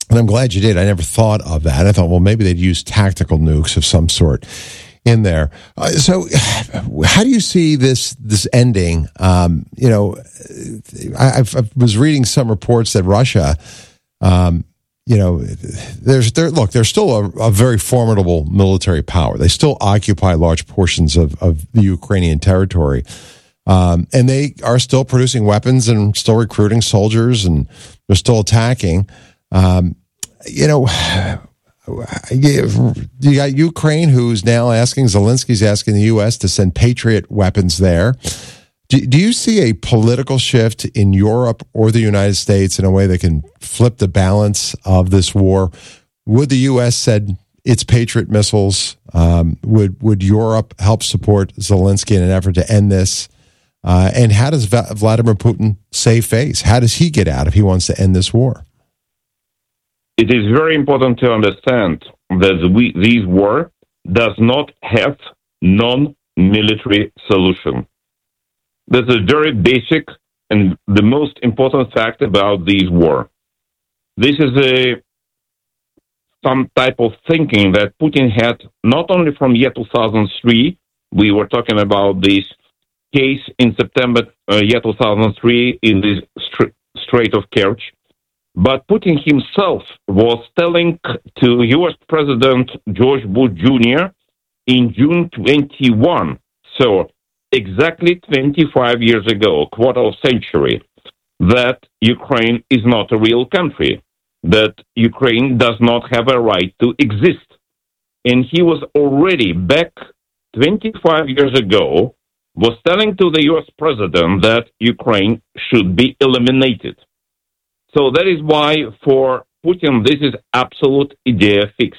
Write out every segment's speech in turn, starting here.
And I'm glad you did. I never thought of that. I thought, well, maybe they'd use tactical nukes of some sort in there. So how do you see this ending? You know, I was reading some reports that Russia, you know, they're still a very formidable military power. They still occupy large portions of the Ukrainian territory. And they are still producing weapons and still recruiting soldiers, and they're still attacking. You know, you got Ukraine, who's now asking, Zelensky's asking the U.S. to send Patriot weapons there. Do you see a political shift in Europe or the United States in a way that can flip the balance of this war? Would the U.S. send its Patriot missiles? Would Europe help support Zelensky in an effort to end this? And how does Vladimir Putin save face? How does he get out if he wants to end this war? It is very important to understand that this war does not have non-military solution. That's a very basic and the most important fact about this war. This is some type of thinking that Putin had not only from year 2003. We were talking about this case in September year 2003 in the Strait of Kerch. But Putin himself was telling to U.S. President George Bush Jr. in June 21, so exactly 25 years ago, a quarter of a century, that Ukraine is not a real country, that Ukraine does not have a right to exist. And he was already back 25 years ago, was telling to the U.S. president that Ukraine should be eliminated. So that is why for Putin, this is absolute idea fix.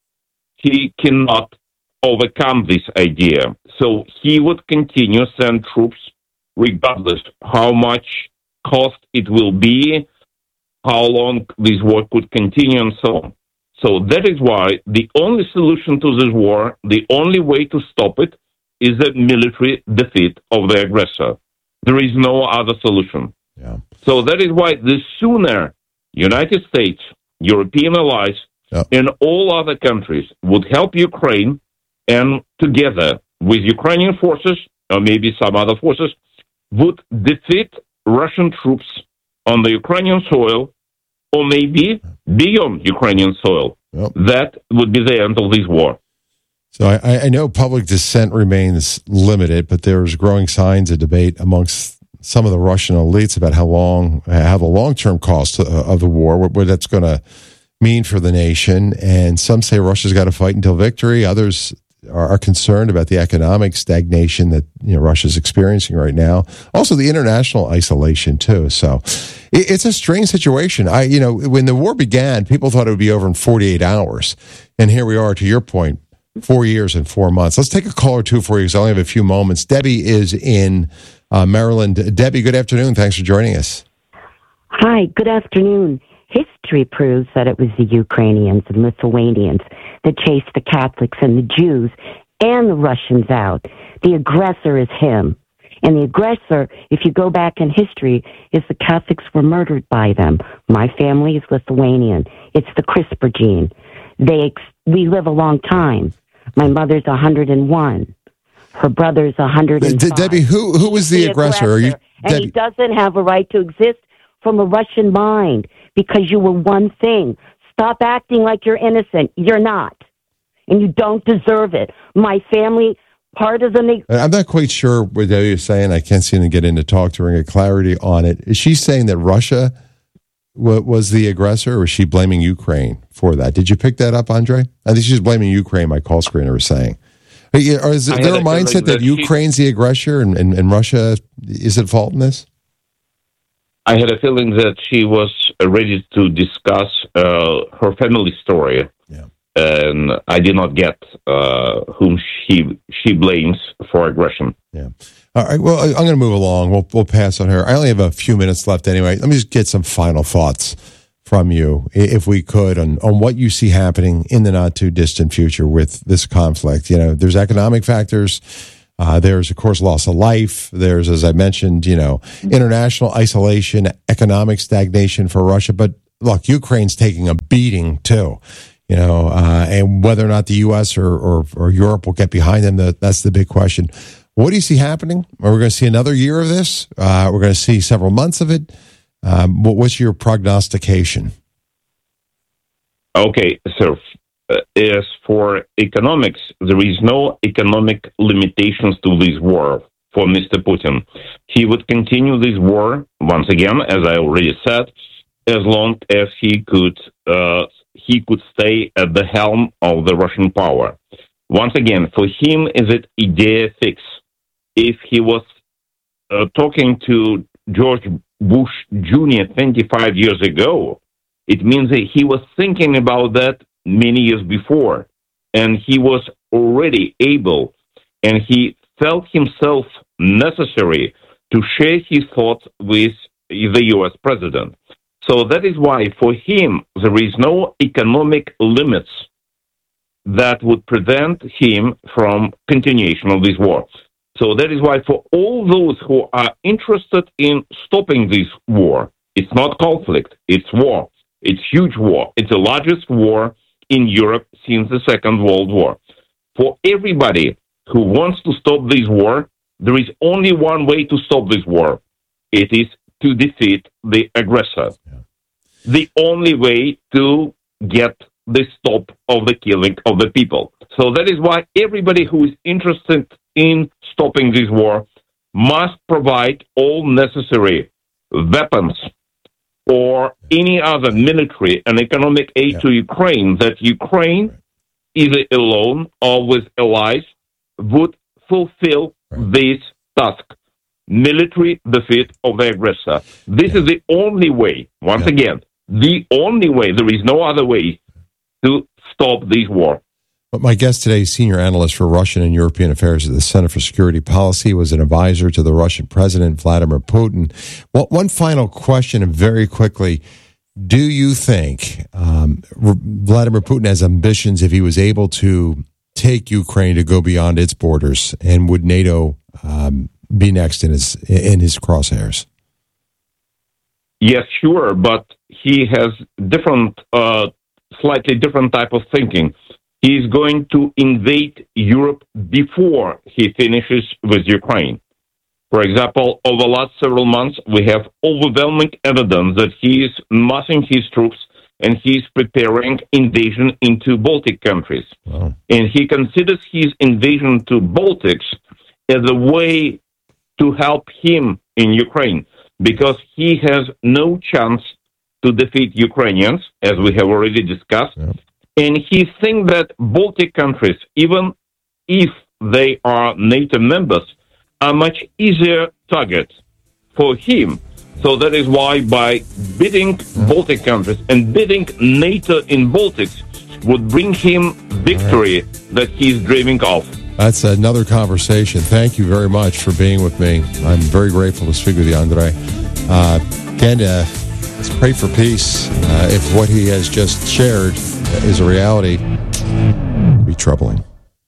He cannot overcome this idea. So he would continue to send troops regardless how much cost it will be, how long this war could continue, and so on. So that is why the only solution to this war, the only way to stop it, is the military defeat of the aggressor. There is no other solution. Yeah. So that is why the sooner United States, European allies, and all other countries would help Ukraine, and together with Ukrainian forces, or maybe some other forces, would defeat Russian troops on the Ukrainian soil, or maybe beyond Ukrainian soil. That would be the end of this war. So I know public dissent remains limited, but there's growing signs of debate amongst some of the Russian elites about how the long-term cost of the war, what that's going to mean for the nation. And some say Russia's got to fight until victory. Others are concerned about the economic stagnation that Russia's experiencing right now. Also, the international isolation too. So it's a strange situation. When the war began, people thought it would be over in 48 hours, and here we are. To your point, 4 years and 4 months. Let's take a call or two for you because I only have a few moments. Debbie is in Maryland. Debbie, good afternoon. Thanks for joining us. Hi, good afternoon. History proves that it was the Ukrainians and Lithuanians that chased the Catholics and the Jews and the Russians out. The aggressor is him. And the aggressor, if you go back in history, is the Catholics were murdered by them. My family is Lithuanian. It's the CRISPR gene. We live a long time. My mother's 101. Her brother's 105. Debbie, who was the aggressor? And he doesn't have a right to exist from a Russian mind because you were one thing. Stop acting like you're innocent. You're not. And you don't deserve it. My family, part of the... I'm not quite sure what Debbie is saying. I can't seem to get in to talk to her and get clarity on it. Is she saying that Russia was the aggressor, or is she blaming Ukraine for that? Did you pick that up, Andre? I think she's blaming Ukraine, my call screener was saying. Or is there a mindset that Ukraine's the aggressor and Russia is at fault in this? I had a feeling that she was ready to discuss her family story, and I did not get whom she blames for aggression. Yeah. All right. Well, I'm going to move along. We'll pass on her. I only have a few minutes left anyway. Let me just get some final thoughts from you, if we could, on what you see happening in the not too distant future with this conflict. There's economic factors. There's, of course, loss of life. There's, as I mentioned, international isolation, economic stagnation for Russia. But look, Ukraine's taking a beating too, and whether or not the U.S. or Europe will get behind them, that's the big question. What do you see happening? Are we going to see another year of this? We're going to see several months of it. What's your prognostication? Okay, so as for economics, there is no economic limitations to this war for Mr. Putin. He would continue this war, once again, as I already said, as long as he could stay at the helm of the Russian power. Once again, for him, is it idea fix? If he was talking to George Bush Jr. 25 years ago, it means that he was thinking about that many years before, and he was already able, and he felt himself necessary to share his thoughts with the U.S. president. So that is why, for him, there is no economic limits that would prevent him from continuation of this war. So that is why, for all those who are interested in stopping this war, it's not conflict, it's war. It's huge war. It's the largest war in Europe since the Second World War. For everybody who wants to stop this war, there is only one way to stop this war. It is to defeat the aggressor. Yeah. The only way to get the stop of the killing of the people. So that is why everybody who is interested in stopping this war must provide all necessary weapons or any other military and economic aid to Ukraine, that Ukraine, either alone or with allies, would fulfill this task, military defeat of the aggressor. This is the only way, once again, the only way, there is no other way to stop this war. But my guest today, senior analyst for Russian and European affairs at the Center for Security Policy, was an advisor to the Russian President, Vladimir Putin. Well, one final question, and very quickly, do you think Vladimir Putin has ambitions if he was able to take Ukraine to go beyond its borders, and would NATO be next in his crosshairs? Yes, sure, but he has slightly different type of thinking. He's going to invade Europe before he finishes with Ukraine. For example, over the last several months, we have overwhelming evidence that he is massing his troops and he's preparing invasion into Baltic countries. Wow. And he considers his invasion to Baltics as a way to help him in Ukraine, because he has no chance to defeat Ukrainians, as we have already discussed. Yeah. And he thinks that Baltic countries, even if they are NATO members, are much easier targets for him. So that is why by bidding Baltic countries and bidding NATO in Baltics would bring him victory that he's dreaming of. That's another conversation. Thank you very much for being with me. I'm very grateful to speak with you, Andrei. Again, let's pray for peace. If what he has just shared is a reality, it'd be troubling.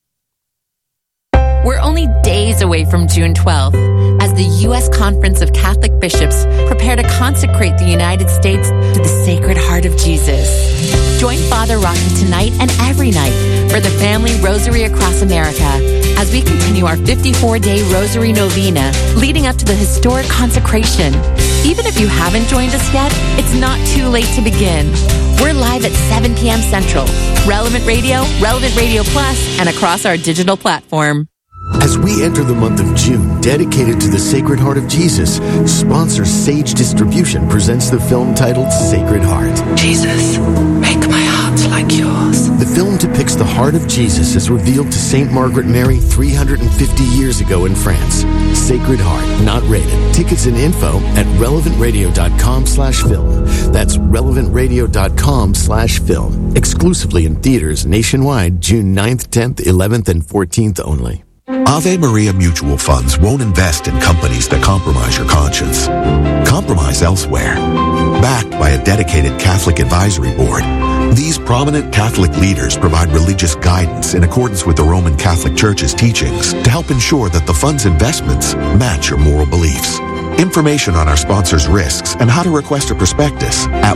We're only days away from June 12th as the U.S. Conference of Catholic Bishops prepare to consecrate the United States to the Sacred Heart of Jesus. Join Father Rocky tonight and every night for the Family Rosary Across America as we continue our 54-day Rosary Novena leading up to the historic consecration. Even if you haven't joined us yet, it's not too late to begin. We're live at 7 p.m. Central, Relevant Radio, Relevant Radio Plus, and across our digital platform. As we enter the month of June, dedicated to the Sacred Heart of Jesus, sponsor Sage Distribution presents the film titled Sacred Heart. Jesus, make my heart like yours. The film depicts the heart of Jesus as revealed to St. Margaret Mary 350 years ago in France. Sacred Heart, not rated. Tickets and info at relevantradio.com/film. That's relevantradio.com/film. Exclusively in theaters nationwide, June 9th, 10th, 11th, and 14th only. Ave Maria Mutual Funds won't invest in companies that compromise your conscience. Compromise elsewhere. Backed by a dedicated Catholic advisory board, these prominent Catholic leaders provide religious guidance in accordance with the Roman Catholic Church's teachings to help ensure that the fund's investments match your moral beliefs. Information on our sponsors' risks and how to request a prospectus at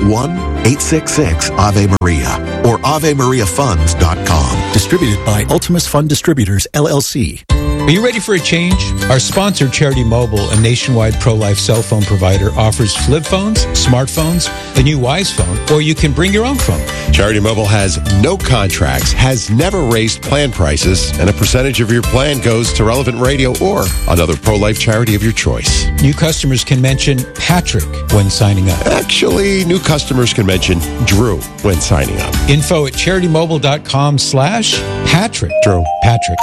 1-866-AVE-MARIA or AveMariaFunds.com. Distributed by Ultimus Fund Distributors, LLC. Are you ready for a change? Our sponsor, Charity Mobile, a nationwide pro-life cell phone provider, offers flip phones, smartphones, the new Wise phone, or you can bring your own phone. Charity Mobile has no contracts, has never raised plan prices, and a percentage of your plan goes to Relevant Radio or another pro-life charity of your choice. New customers can mention Patrick when signing up. Actually, new customers can mention Drew when signing up. Info at CharityMobile.com/Patrick. Drew. Patrick.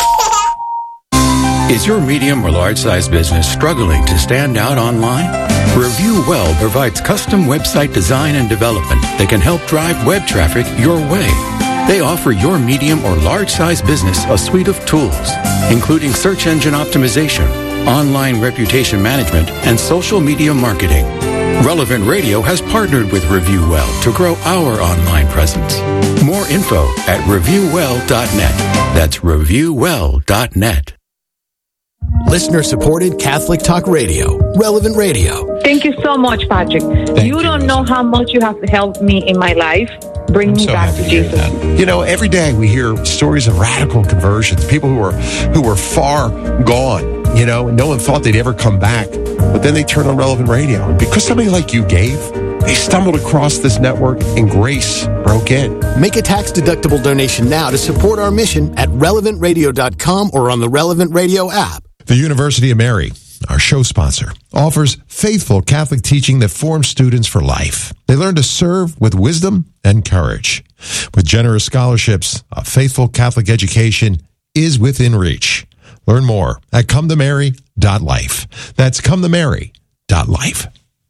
Is your medium or large size business struggling to stand out online? Review Well provides custom website design and development that can help drive web traffic your way. They offer your medium or large size business a suite of tools, including search engine optimization, online reputation management, and social media marketing. Relevant Radio has partnered with Review Well to grow our online presence. More info at reviewwell.net. That's reviewwell.net. Listener-supported Catholic Talk Radio, Relevant Radio. Thank you so much, Patrick. You don't know how much you have helped me in my life. Bring me back to Jesus. You know, every day we hear stories of radical conversions, people who were far gone, you know, and no one thought they'd ever come back. But then they turn on Relevant Radio. And because somebody like you gave, they stumbled across this network and grace broke in. Make a tax-deductible donation now to support our mission at relevantradio.com or on the Relevant Radio app. The University of Mary, our show sponsor, offers faithful Catholic teaching that forms students for life. They learn to serve with wisdom and courage. With generous scholarships, a faithful Catholic education is within reach. Learn more at cometomary.life. That's cometomary.life.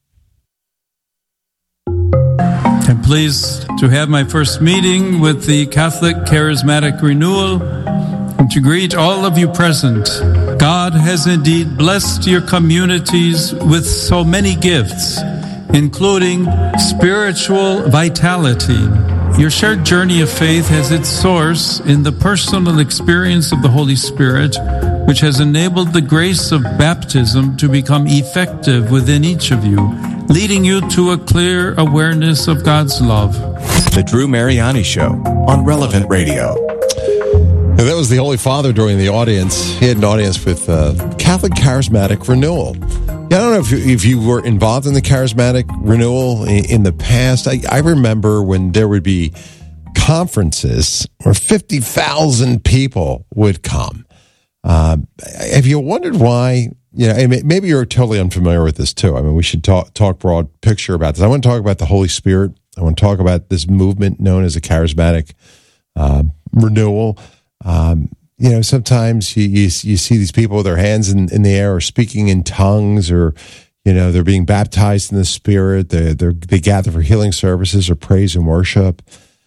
I'm pleased to have my first meeting with the Catholic Charismatic Renewal and to greet all of you present. God has indeed blessed your communities with so many gifts, including spiritual vitality. Your shared journey of faith has its source in the personal experience of the Holy Spirit, which has enabled the grace of baptism to become effective within each of you, leading you to a clear awareness of God's love. The Drew Mariani Show on Relevant Radio. And that was the Holy Father during the audience. He had an audience with Catholic Charismatic Renewal. Yeah, I don't know if you were involved in the Charismatic Renewal in the past. I remember when there would be conferences where 50,000 people would come. Have you wondered why? You know, maybe you're totally unfamiliar with this too. I mean, we should talk broad picture about this. I want to talk about the Holy Spirit. I want to talk about this movement known as a Charismatic Renewal. You know, sometimes you see these people with their hands in the air or speaking in tongues, or, you know, they're being baptized in the Spirit. They gather for healing services or praise and worship.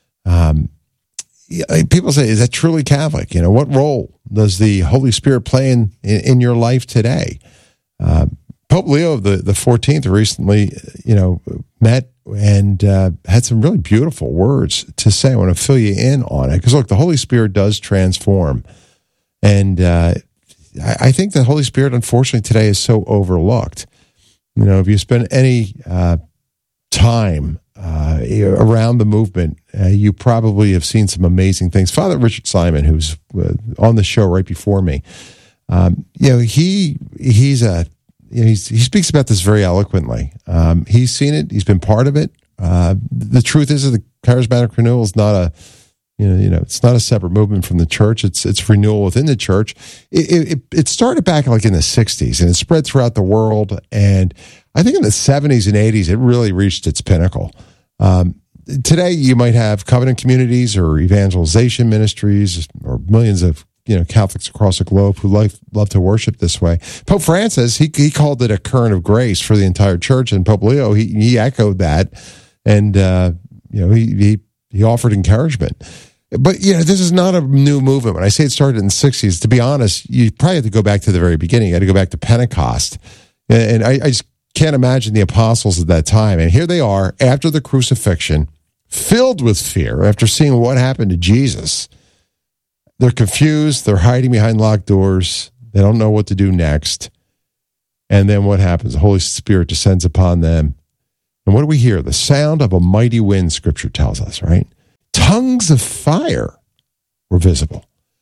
People say, is that truly Catholic? You know, what role does the Holy Spirit play in your life today? Pope Leo the 14th recently, you know, met and had some really beautiful words to say. I want to fill you in on it because, look, the Holy Spirit does transform. And I think the Holy Spirit, unfortunately, today is so overlooked. You know, if you spend any time around the movement, you probably have seen some amazing things. Father Richard Simon, who's on the show right before me, you know, he speaks about this very eloquently. He's seen it. He's been part of it. The truth is that the Charismatic Renewal is not a, it's not a separate movement from the church. It's renewal within the church. It started back like in the 60s and it spread throughout the world. And I think in the 70s and 80s, it really reached its pinnacle. Today, you might have covenant communities or evangelization ministries or millions of Catholics across the globe who love to worship this way. Pope Francis, he called it a current of grace for the entire church, and Pope Leo, he echoed that, and he offered encouragement. But this is not a new movement. When I say it started in the 60s, to be honest, you probably have to go back to the very beginning. You had to go back to Pentecost, and I just can't imagine the apostles at that time. And here they are after the crucifixion, filled with fear after seeing what happened to Jesus. They're confused. They're hiding behind locked doors. They don't know what to do next. And then what happens? The Holy Spirit descends upon them. And what do we hear? The sound of a mighty wind, Scripture tells us, right? Tongues of fire were visible.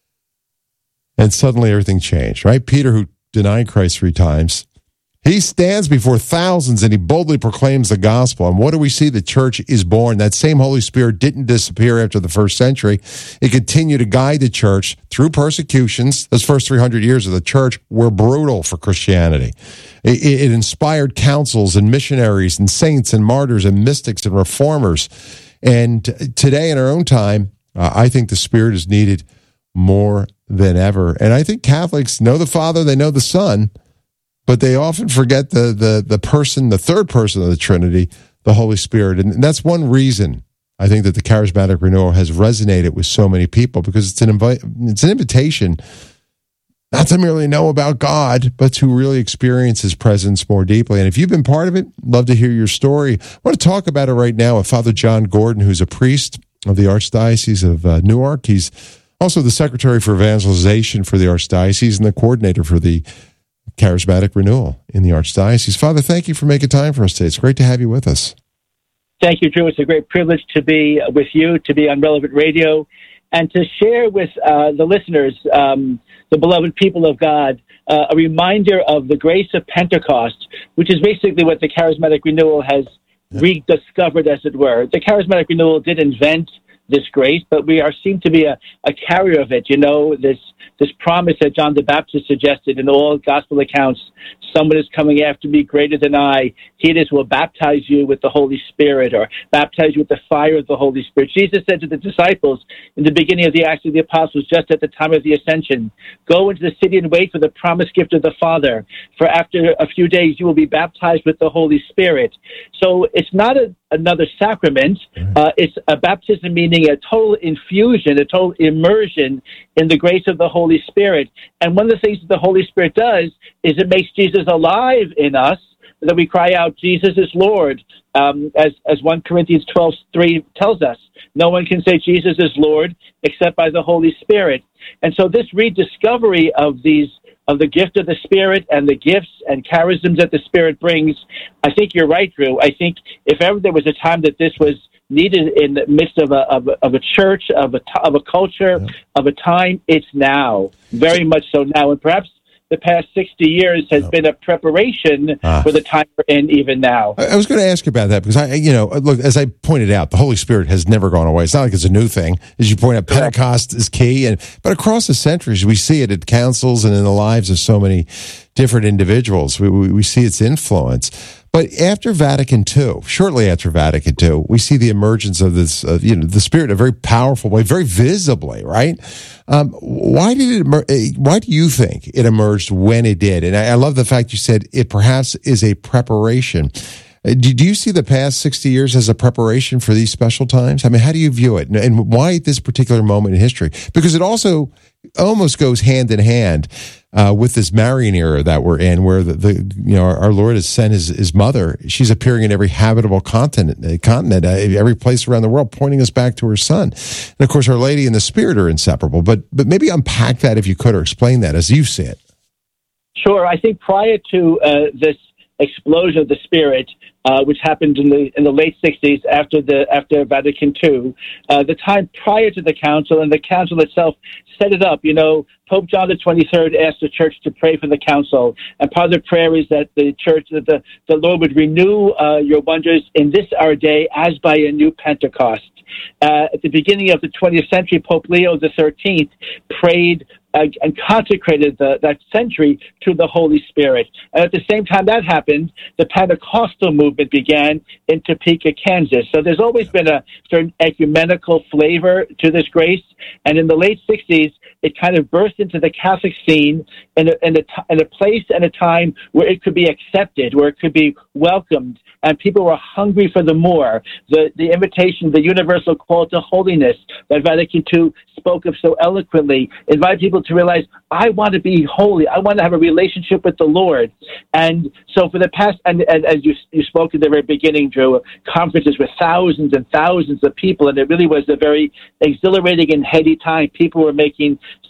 And suddenly everything changed, right? Peter, who denied Christ 3 times, he stands before thousands and he boldly proclaims the gospel. And what do we see? The church is born. That same Holy Spirit didn't disappear after the first century. It continued to guide the church through persecutions. Those first 300 years of the church were brutal for Christianity. It inspired councils and missionaries and saints and martyrs and mystics and reformers. And today in our own time, I think the Spirit is needed more than ever. And I think Catholics know the Father, they know the Son, but they often forget the person, the third person of the Trinity, the Holy Spirit. And that's one reason I think that the charismatic renewal has resonated with so many people, because it's an invitation not to merely know about God, but to really experience His presence more deeply. And if you've been part of it, love to hear your story. I want to talk about it right now with Father John Gordon, who's a priest of the Archdiocese of Newark. He's also the Secretary for Evangelization for the Archdiocese and the coordinator for the Charismatic Renewal in the Archdiocese. Father, thank you for making time for us today. It's great to have you with us. Thank you, Drew. It's a great privilege to be with you, to be on Relevant Radio, and to share with the listeners, the beloved people of God, a reminder of the grace of Pentecost, which is basically what the Charismatic Renewal has rediscovered, as it were. The Charismatic Renewal did invent this grace, but we seem to be a carrier of it. You know, this promise that John the Baptist suggested in all gospel accounts: someone is coming after me greater than I. He it is who will baptize you with the Holy Spirit, or baptize you with the fire of the Holy Spirit. Jesus said to the disciples in the beginning of the Acts of the Apostles, just at the time of the Ascension, go into the city and wait for the promised gift of the Father, for after a few days you will be baptized with the Holy Spirit. So it's not another sacrament. It's a baptism, meaning a total infusion, a total immersion in the grace of the Holy Spirit. And one of the things that the Holy Spirit does is it makes Jesus alive in us, that we cry out, Jesus is Lord. As 1 Corinthians 12:3 tells us, no one can say Jesus is Lord except by the Holy Spirit. And so this rediscovery of the gift of the Spirit and the gifts and charisms that the Spirit brings, I think you're right, Drew. I think if ever there was a time that this was needed in the midst of a church, of a culture, of a time, it's now. Very much so now. And perhaps the past 60 years has been a preparation for the time we're in even now. I was going to ask you about that because look, as I pointed out, the Holy Spirit has never gone away. It's not like it's a new thing. As you point out, Pentecost is key, but across the centuries, we see it at councils and in the lives of so many different individuals. We see its influence. But after Vatican II, shortly after Vatican II, we see the emergence of this, the Spirit in a very powerful way, very visibly, right? Why do you think it emerged when it did? And I love the fact you said it perhaps is a preparation. Do you see the past 60 years as a preparation for these special times? I mean, how do you view it? And why this particular moment in history? Because it also almost goes hand in hand with this Marian era that we're in, where our Lord has sent his mother. She's appearing in every habitable continent, every place around the world, pointing us back to her Son. And of course, Our Lady and the Spirit are inseparable. But maybe unpack that if you could, or explain that as you see it. Sure. I think prior to this explosion of the Spirit, which happened in the late 60s after Vatican II, the time prior to the council, and the council itself set it up. Pope John the 23rd asked the church to pray for the council, and part of the prayer is that the Lord would renew your wonders in this our day as by a new Pentecost. At the beginning of the 20th century, Pope Leo XIII prayed and consecrated that century to the Holy Spirit. And at the same time that happened, the Pentecostal movement began in Topeka, Kansas. So there's always been a certain ecumenical flavor to this grace. And in the late 60s, it kind of burst into the Catholic scene in a place and a time where it could be accepted, where it could be welcomed, and people were hungry for the more. The invitation, the universal call to holiness that Vatican II spoke of so eloquently, invited people to realize, I want to be holy. I want to have a relationship with the Lord. And so for the past, and as you spoke at the very beginning, Drew, conferences with thousands and thousands of people, and it really was a very exhilarating and heady time. People were making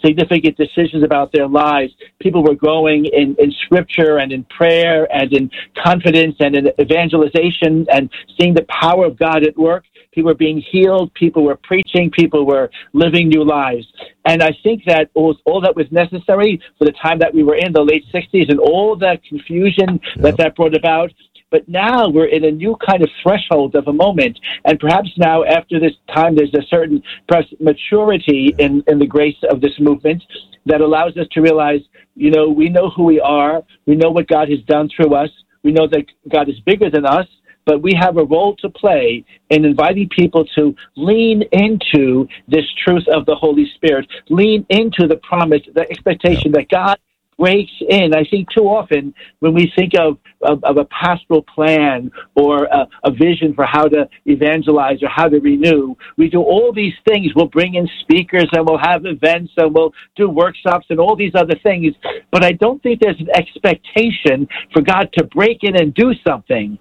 significant decisions about their lives. People were growing in Scripture and in prayer and in confidence and in evangelization and seeing the power of God at work. People were being healed. People were preaching. People were living new lives. And I think that all that was necessary for the time that we were in, the late 60s, and all that confusion that brought about. But now we're in a new kind of threshold of a moment. And perhaps now, after this time, there's a certain perhaps maturity in the grace of this movement that allows us to realize, we know who we are. We know what God has done through us. We know that God is bigger than us. But we have a role to play in inviting people to lean into this truth of the Holy Spirit, lean into the promise, the expectation that God breaks in. I think too often when we think of a pastoral plan or a vision for how to evangelize or how to renew, we do all these things. We'll bring in speakers and we'll have events and we'll do workshops and all these other things. But I don't think there's an expectation for God to break in and do something.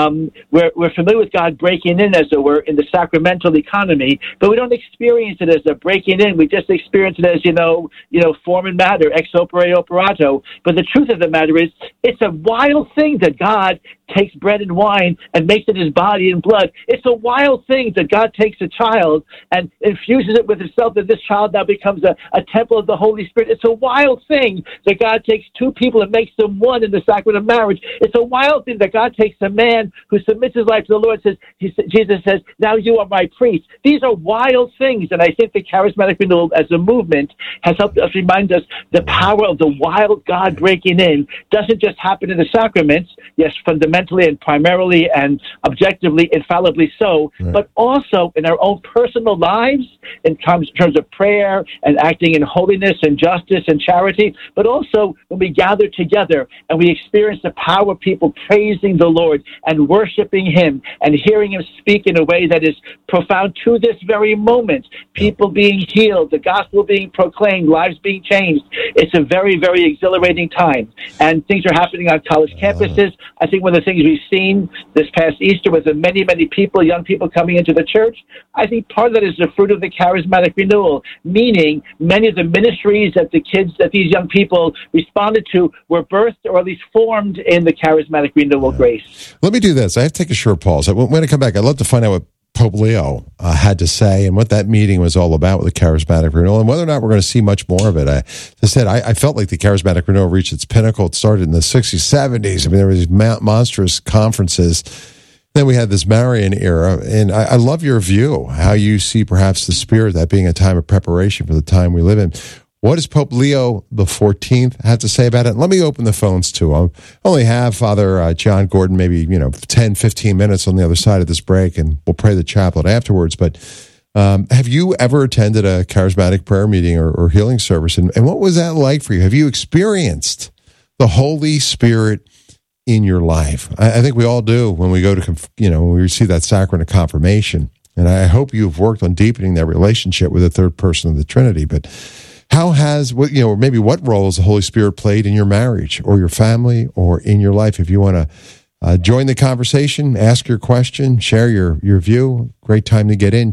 We're familiar with God breaking in, as it were, in the sacramental economy, but we don't experience it as a breaking in. We just experience it as, form and matter, ex opere operato. But the truth of the matter is, it's a wild thing that God takes bread and wine and makes it his body and blood. It's a wild thing that God takes a child and infuses it with himself, that this child now becomes a temple of the Holy Spirit. It's a wild thing that God takes two people and makes them one in the sacrament of marriage. It's a wild thing that God takes a man who submits his life to the Lord, Jesus says, now you are my priest. These are wild things, and I think the charismatic renewal as a movement has helped us remind us the power of the wild God breaking in doesn't just happen in the sacraments, yes, fundamentally and primarily and objectively, infallibly so, but also in our own personal lives in terms of prayer and acting in holiness and justice and charity, but also when we gather together and we experience the power of people praising the Lord and worshiping him and hearing him speak in a way that is profound to this very moment, people being healed, the gospel being proclaimed, lives being changed. It's a very, very exhilarating time. And things are happening on college campuses. I think one of the things we've seen this past Easter was the many, many people, young people coming into the church. I think part of that is the fruit of the charismatic renewal, meaning many of the ministries that these young people responded to were birthed or at least formed in the charismatic renewal grace. Let me do this. I have to take a short pause. When I come back, I'd love to find out what Pope Leo had to say and what that meeting was all about with the charismatic renewal and whether or not we're going to see much more of it. As I said, I felt like the charismatic renewal reached its pinnacle. It started in the 60s, 70s. I mean, there were these monstrous conferences. Then we had this Marian era, and I love your view, how you see perhaps the Spirit, that being a time of preparation for the time we live in. What does Pope Leo the 14th have to say about it? Let me open the phones to him. I only have Father John Gordon, maybe 10, 15 minutes on the other side of this break, and we'll pray the chaplet afterwards. But have you ever attended a charismatic prayer meeting or healing service? And what was that like for you? Have you experienced the Holy Spirit in your life? I think we all do when we go to, when we receive that sacrament of confirmation. And I hope you've worked on deepening that relationship with the third person of the Trinity. But how has, maybe what role has the Holy Spirit played in your marriage or your family or in your life? If you want to join the conversation, ask your question, share your view, great time to get in.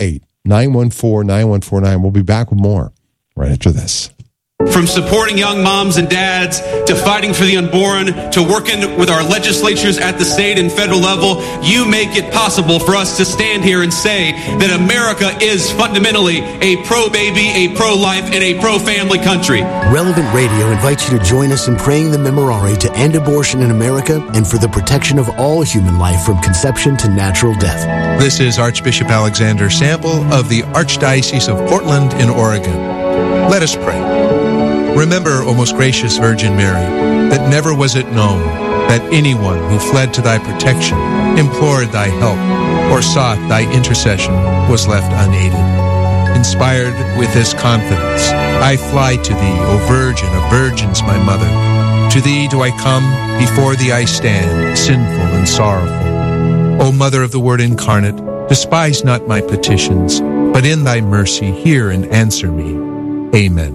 888-914-9149. We'll be back with more right after this. From supporting young moms and dads to fighting for the unborn to working with our legislatures at the state and federal level, you make it possible for us to stand here and say that America is fundamentally a pro-baby, a pro-life, and a pro-family country. Relevant Radio invites you to join us in praying the Memorare to end abortion in America and for the protection of all human life from conception to natural death. This is Archbishop Alexander Sample of the Archdiocese of Portland in Oregon. Let us pray. Remember, O most gracious Virgin Mary, that never was it known that anyone who fled to thy protection, implored thy help, or sought thy intercession was left unaided. Inspired with this confidence, I fly to thee, O Virgin of Virgins, my Mother. To thee do I come, before thee I stand, sinful and sorrowful. O Mother of the Word incarnate, despise not my petitions, but in thy mercy hear and answer me. Amen.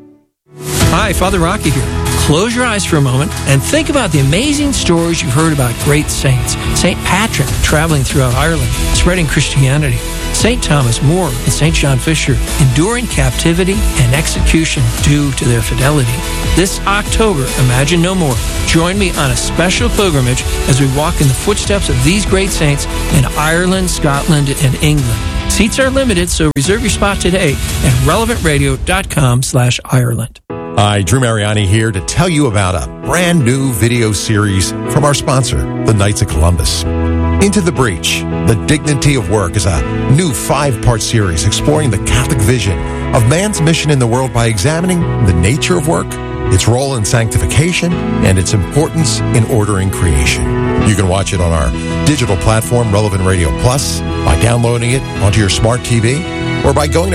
Hi, Father Rocky here. Close your eyes for a moment and think about the amazing stories you've heard about great saints. St. Patrick traveling throughout Ireland, spreading Christianity. St. Thomas More, and St. John Fisher, enduring captivity and execution due to their fidelity. This October, Imagine No More. Join me on a special pilgrimage as we walk in the footsteps of these great saints in Ireland, Scotland, and England. Seats are limited, so reserve your spot today at relevantradio.com/Ireland. Hi, Drew Mariani here to tell you about a brand new video series from our sponsor, the Knights of Columbus. Into the Breach, The Dignity of Work is a new 5-part series exploring the Catholic vision of man's mission in the world by examining the nature of work, its role in sanctification, and its importance in ordering creation. You can watch it on our digital platform, Relevant Radio Plus, by downloading it onto your smart TV, or by going to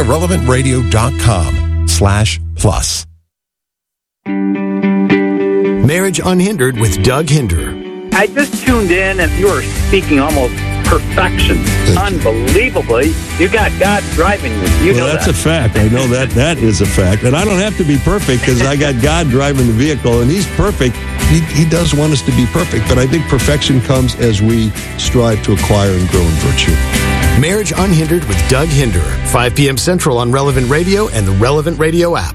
relevantradio.com/plus. Marriage Unhindered with Doug Hinder. I just tuned in and you were speaking almost perfection. Unbelievably. You got God driving you. You know that's that. a fact. I know that. That is a fact. And I don't have to be perfect because I got God driving the vehicle and He's perfect. He does want us to be perfect, but I think perfection comes as we strive to acquire and grow in virtue. Marriage Unhindered with Doug Hinder. 5 p.m. Central on Relevant Radio and the Relevant Radio app.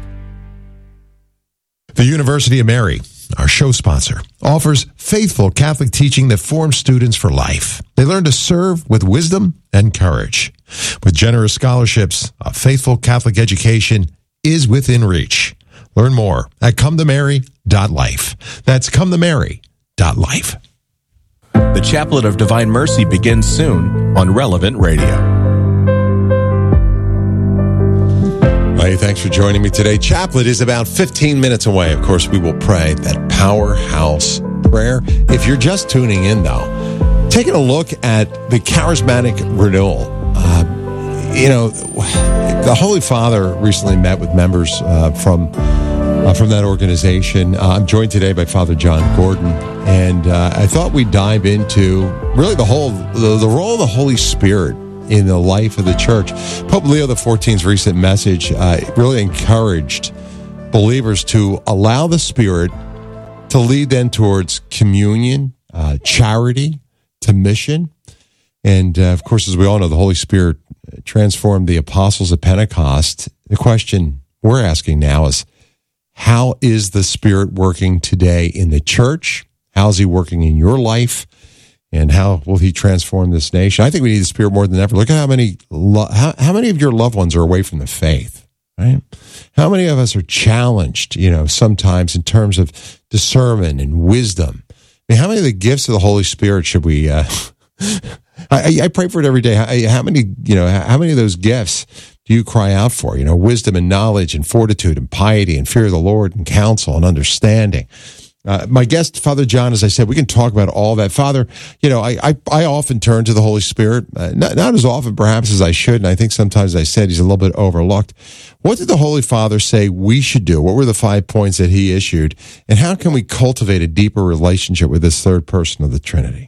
The University of Mary, our show sponsor, offers faithful Catholic teaching that forms students for life. They learn to serve with wisdom and courage. With generous scholarships, a faithful Catholic education is within reach. Learn more at cometomary.life. That's cometomary.life. The Chaplet of Divine Mercy begins soon on Relevant Radio. Hey, thanks for joining me today. Chaplet is about 15 minutes away. Of course, we will pray that powerhouse prayer. If you're just tuning in, though, taking a look at the charismatic renewal. The Holy Father recently met with members from that organization. I'm joined today by Father John Gordon, and I thought we'd dive into really the role of the Holy Spirit in the life of the church. Pope Leo XIV's recent message really encouraged believers to allow the Spirit to lead them towards communion, charity, to mission. And, of course, as we all know, the Holy Spirit transformed the apostles at Pentecost. The question we're asking now is, how is the Spirit working today in the church? How is He working in your life? And how will He transform this nation? I think we need the Spirit more than ever. Look at how many of your loved ones are away from the faith, right? How many of us are challenged, sometimes in terms of discernment and wisdom? I mean, how many of the gifts of the Holy Spirit should we? I pray for it every day. How many of those gifts do you cry out for? Wisdom and knowledge and fortitude and piety and fear of the Lord and counsel and understanding. My guest, Father John, as I said, we can talk about all that. Father, I often turn to the Holy Spirit, not as often perhaps as I should, and I think sometimes I said He's a little bit overlooked. What did the Holy Father say we should do? What were the 5 points that He issued? And how can we cultivate a deeper relationship with this third person of the Trinity?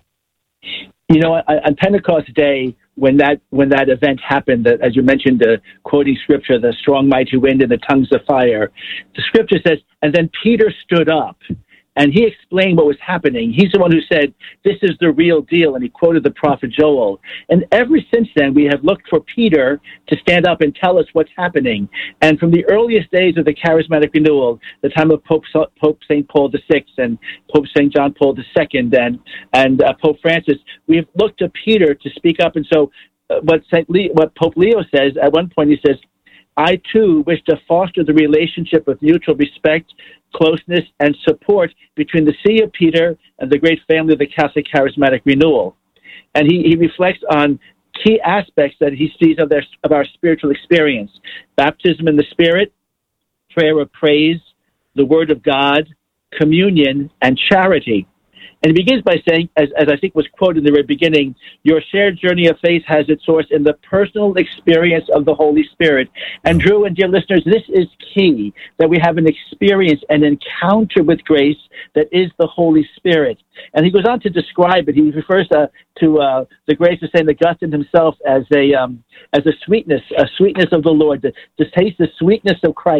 On Pentecost Day, when that event happened, as you mentioned, quoting Scripture, the strong mighty wind and the tongues of fire, the Scripture says, and then Peter stood up. And he explained what was happening. He's the one who said, this is the real deal. And he quoted the prophet Joel. And ever since then, we have looked for Peter to stand up and tell us what's happening. And from the earliest days of the charismatic renewal, the time of Pope St. Paul VI and Pope St. John Paul II and Pope Francis, we have looked to Peter to speak up. And so what Pope Leo says, at one point he says, I, too, wish to foster the relationship of mutual respect, closeness, and support between the See of Peter and the great family of the Catholic Charismatic Renewal. And he reflects on key aspects that he sees of our spiritual experience: baptism in the Spirit, prayer of praise, the Word of God, communion, and charity. And he begins by saying, as I think was quoted in the very beginning, your shared journey of faith has its source in the personal experience of the Holy Spirit. And Drew and dear listeners, this is key, that we have an experience, an encounter with grace that is the Holy Spirit. And he goes on to describe it. He refers to the grace of St. Augustine himself as a sweetness of the Lord, to taste the sweetness of Christ.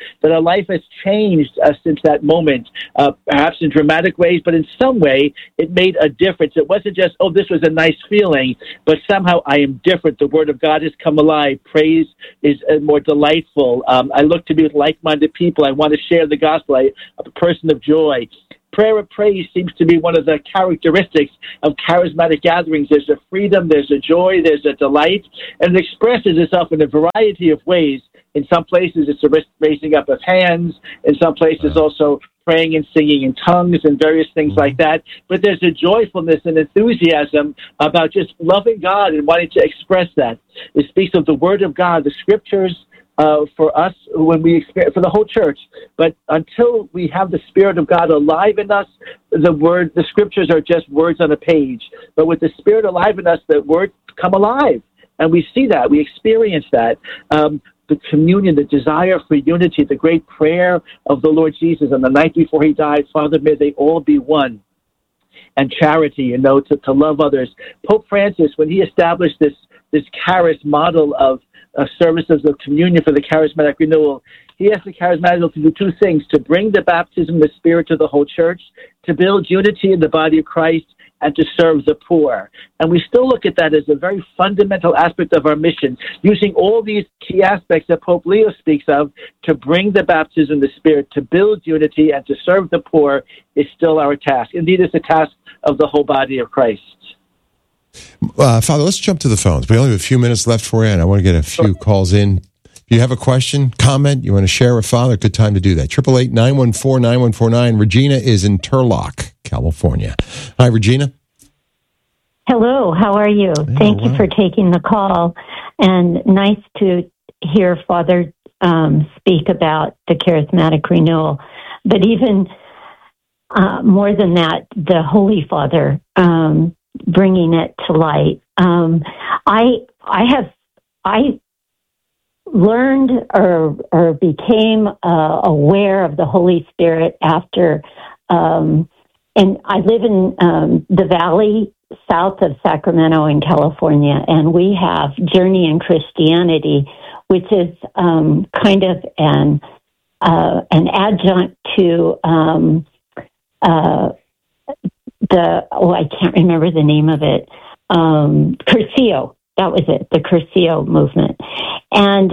that our life has changed since that moment, perhaps in dramatic ways, but in some way it made a difference. It wasn't just, oh, this was a nice feeling, but somehow I am different. The Word of God has come alive. Praise is more delightful. I look to be with like-minded people. I want to share the gospel. I'm a person of joy. Prayer and praise seems to be one of the characteristics of charismatic gatherings. There's a freedom, there's a joy, there's a delight, and it expresses itself in a variety of ways. In some places, it's a raising up of hands. In some places, also praying and singing in tongues and various things like that. But there's a joyfulness and enthusiasm about just loving God and wanting to express that. It speaks of the Word of God, the Scriptures, for us when we experience, for the whole church. But until we have the Spirit of God alive in us, the Scriptures are just words on a page. But with the Spirit alive in us, the words come alive. And we see that, we experience that. The communion, the desire for unity, the great prayer of the Lord Jesus on the night before he died, Father, may they all be one. And charity, to love others. Pope Francis, when he established this charis model of services of communion for the charismatic renewal, he asked the charismatic to do two things: to bring the baptism of the Spirit to the whole church, to build unity in the body of Christ, and to serve the poor. And we still look at that as a very fundamental aspect of our mission, using all these key aspects that Pope Leo speaks of to bring the baptism of the Spirit, to build unity, and to serve the poor is still our task. Indeed, it's a task of the whole body of Christ. Father, let's jump to the phones. We only have a few minutes left for you, and I want to get a few calls in. If you have a question, comment, you want to share with Father, good time to do that. 888-914-9149. Regina is in Turlock, California. Hi, Regina. Hello, how are you? Thank you for taking the call. And nice to hear Father speak about the charismatic renewal. But even more than that, the Holy Father bringing it to light. I learned or became aware of the Holy Spirit after, and I live in the valley south of Sacramento in California, and we have Journey in Christianity, which is kind of an adjunct to I can't remember the name of it, Curcio. That was it, the Curcio movement. And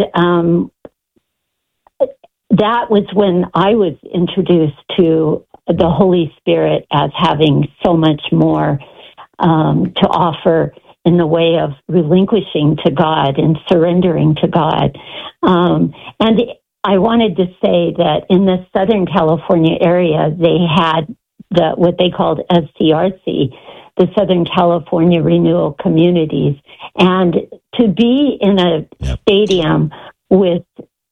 that was when I was introduced to the Holy Spirit as having so much more to offer in the way of relinquishing to God and surrendering to God. And I wanted to say that in the Southern California area, they had what they called SCRC, the Southern California Renewal Communities. And to be in a stadium with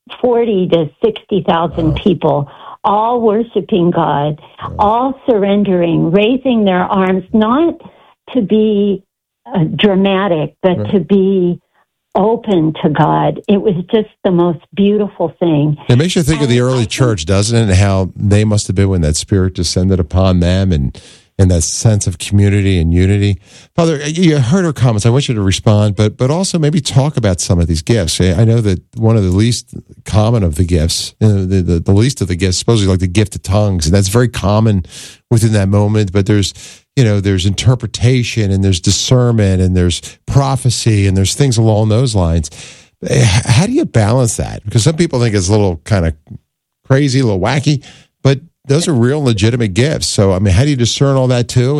40 to 60,000 people, all worshiping God, all surrendering, raising their arms, not to be dramatic, but to be open to God. It was just the most beautiful thing. It makes you think of the early church, doesn't it? And how they must have been when that Spirit descended upon them and that sense of community and unity. Father, you heard her comments. I want you to respond, but also maybe talk about some of these gifts. I know that one of the least common of the gifts, the least of the gifts, supposedly like the gift of tongues, and that's very common within that moment, but there's interpretation and there's discernment and there's prophecy and there's things along those lines. How do you balance that? Because some people think it's a little kind of crazy, a little wacky, but those are real legitimate gifts. So, I mean, how do you discern all that too?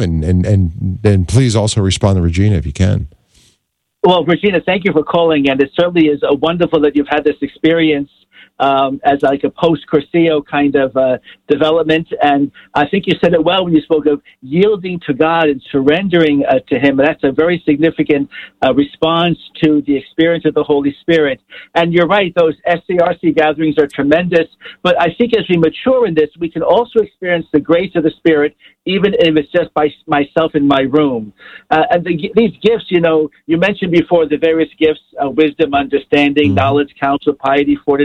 And please also respond to Regina if you can. Well, Regina, thank you for calling. And it certainly is wonderful that you've had this experience as like a post-Curcio kind of development. And I think you said it well when you spoke of yielding to God and surrendering to Him. And that's a very significant response to the experience of the Holy Spirit. And you're right, those SCRC gatherings are tremendous. But I think as we mature in this, we can also experience the grace of the Spirit, even if it's just by myself in my room. And these gifts, you mentioned before the various gifts, wisdom, understanding, knowledge, counsel, piety, fortitude, fear,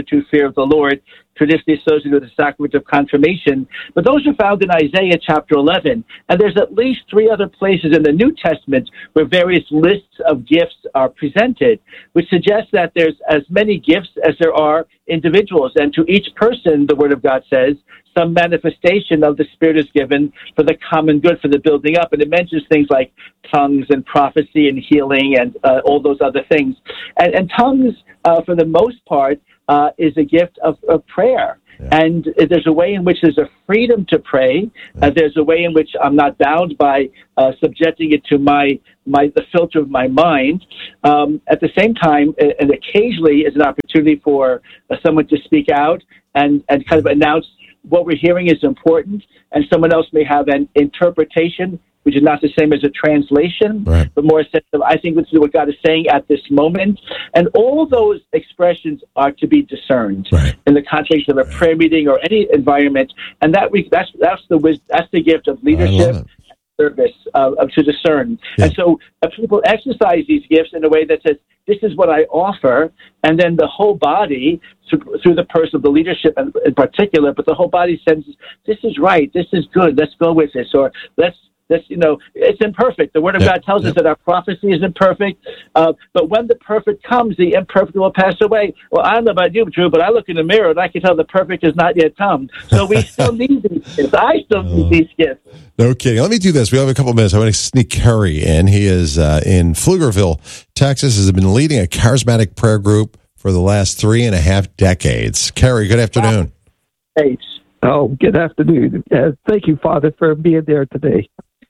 fear of the Lord, traditionally associated with the sacrament of confirmation. But those are found in Isaiah chapter 11. And there's at least 3 other places in the New Testament where various lists of gifts are presented, which suggests that there's as many gifts as there are individuals. And to each person, the Word of God says, some manifestation of the Spirit is given for the common good, for the building up. And it mentions things like tongues and prophecy and healing and all those other things. And tongues, for the most part, is a gift of prayer. Yeah. And there's a way in which there's a freedom to pray. There's a way in which I'm not bound by subjecting it to the filter of my mind. At the same time, and occasionally is an opportunity for someone to speak out and kind of announce what we're hearing is important, and someone else may have an interpretation, which is not the same as a translation, right, but more a sense of, I think this is what God is saying at this moment. And all those expressions are to be discerned in the context of a prayer meeting or any environment. And that's the gift of leadership, service, to discern. Yeah. And so people exercise these gifts in a way that says, this is what I offer, and then the whole body, through the person of the leadership in particular, but the whole body senses, this is right, this is good, let's go with this, or let's it's imperfect. The Word of God tells us that our prophecy is imperfect, but when the perfect comes, the imperfect will pass away. Well, I don't know about you, Drew, but I look in the mirror and I can tell the perfect has not yet come. So we still need these gifts. I still need these gifts. No kidding. Let me do this. We have a couple of minutes. I want to sneak Kerry in. He is in Pflugerville, Texas, has been leading a charismatic prayer group for the last 3.5 decades. Kerry, good afternoon. Thanks. Oh, good afternoon. Thank you, Father, for being there today.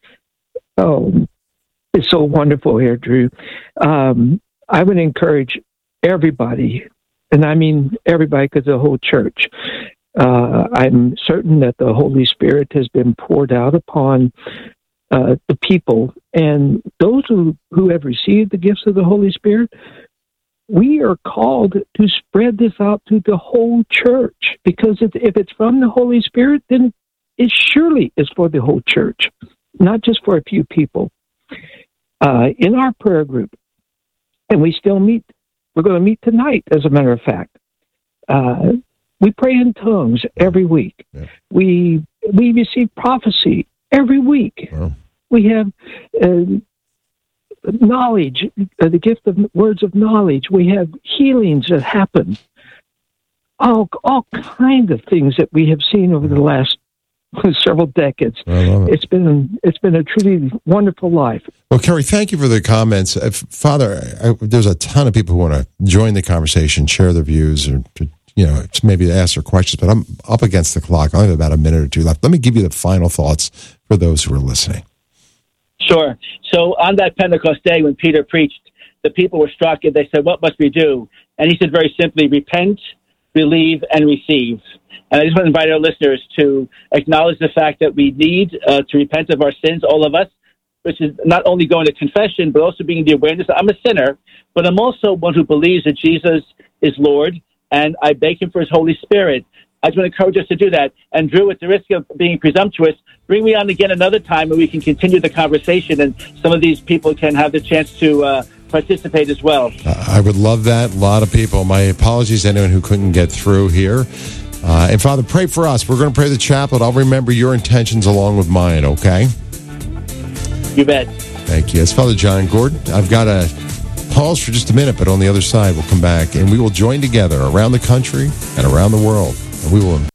Oh, it's so wonderful here, Drew. I would encourage everybody, and I mean everybody because the whole church. I'm certain that the Holy Spirit has been poured out upon the people, and those who have received the gifts of the Holy Spirit, we are called to spread this out to the whole church, because if it's from the Holy Spirit, then it surely is for the whole church, not just for a few people. In our prayer group, and we still meet, we're going to meet tonight, as a matter of fact. We pray in tongues every week. Yeah. We receive prophecy every week. Wow. We have knowledge, the gift of words of knowledge. We have healings that happen. All kinds of things that we have seen over the last several decades. It's been a truly wonderful life. Well, Kerry, thank you for the comments. Father, there's a ton of people who want to join the conversation, share their views, or maybe ask their questions, but I'm up against the clock. I only have about a minute or two left. Let me give you the final thoughts for those who are listening. Sure. So on that Pentecost day when Peter preached, the people were struck and they said, what must we do? And he said very simply, repent, believe, and receive. And I just want to invite our listeners to acknowledge the fact that we need to repent of our sins, all of us, which is not only going to confession, but also being the awareness that I'm a sinner, but I'm also one who believes that Jesus is Lord, and I beg him for his Holy Spirit. I just want to encourage us to do that. And Drew, at the risk of being presumptuous, bring me on again another time and we can continue the conversation, and some of these people can have the chance to participate as well. I would love that. A lot of people. My apologies to anyone who couldn't get through here. And Father, pray for us. We're going to pray the chaplet. I'll remember your intentions along with mine, okay? You bet. Thank you. It's Father John Gordon. I've got to pause for just a minute, but on the other side, we'll come back and we will join together around the country and around the world. And we will.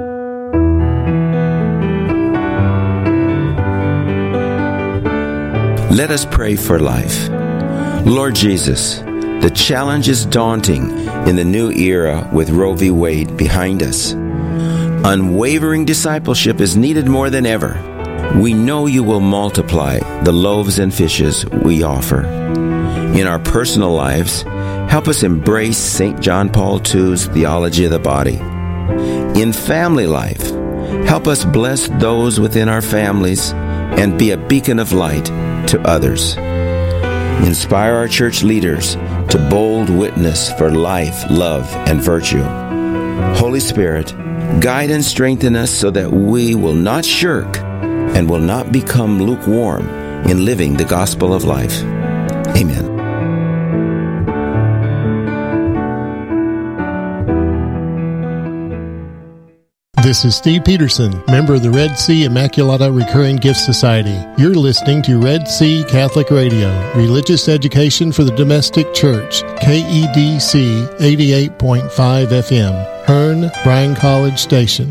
Let us pray for life. Lord Jesus, the challenge is daunting in the new era with Roe v. Wade behind us. Unwavering discipleship is needed more than ever. We know you will multiply the loaves and fishes we offer. In our personal lives, help us embrace St. John Paul II's theology of the body. In family life, help us bless those within our families and be a beacon of light to others. Inspire our church leaders to bold witness for life, love, and virtue. Holy Spirit, guide and strengthen us so that we will not shirk and will not become lukewarm in living the gospel of life. Amen. This is Steve Peterson, member of the Red Sea Immaculata Recurring Gift Society. You're listening to Red Sea Catholic Radio, religious education for the domestic church, KEDC 88.5 FM, Hearn, Bryan College Station.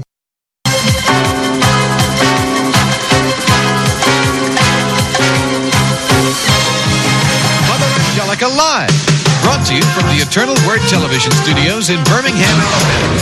Mother Angelica Live, brought to you from the Eternal Word Television Studios in Birmingham, Alabama.